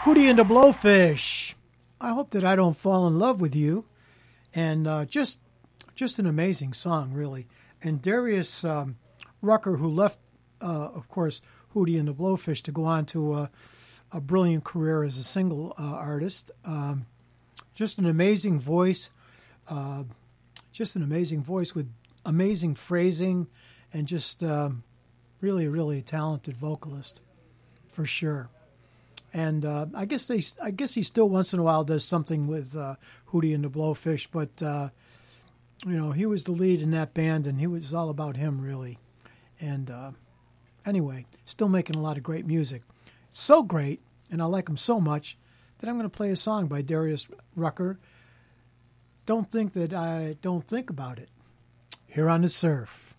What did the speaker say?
Hootie and the Blowfish. I hope that I don't fall in love with you. And just an amazing song, really. And Darius Rucker, who left, of course, Hootie and the Blowfish to go on to a brilliant career as a single artist. Just an amazing voice. Just an amazing voice with amazing phrasing and just really, really talented vocalist, for sure. And I guess he still once in a while does something with Hootie and the Blowfish, but he was the lead in that band, and he was all about him, really. And anyway, still making a lot of great music. So great, and I like him so much, that I'm going to play a song by Darius Rucker. Don't think that I don't think about it. Here on the Surf.